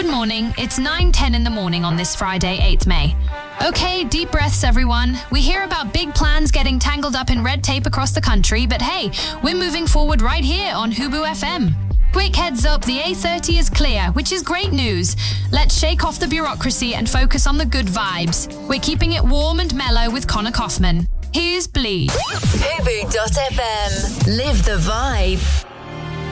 Good morning. It's 9:10 in the morning on this Friday, 8th May. Okay, deep breaths, everyone. We hear about big plans getting tangled up in red tape across the country, but hey, we're moving forward right here on Hubu FM. Quick heads up, the A30 is clear, which is great news. Let's shake off the bureaucracy and focus on the good vibes. We're keeping it warm and mellow with Connor Kaufman. Here's Bleed. Hubu.fm. Live the vibe.